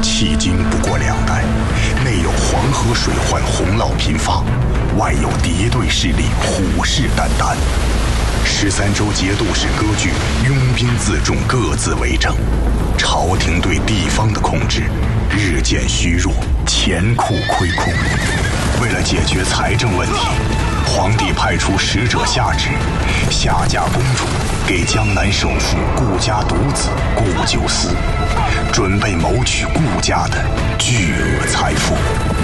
迄今不过2代，内有黄河水患洪涝频发，外有敌对势力虎视眈眈。13州节度使割据，拥兵自重，各自为政。朝廷对地方的控制日渐虚弱，钱库亏空。为了解决财政问题，皇帝派出使者下旨，夏家公主给江南首富顾家独子顾九思，准备谋取顾家的巨额财富。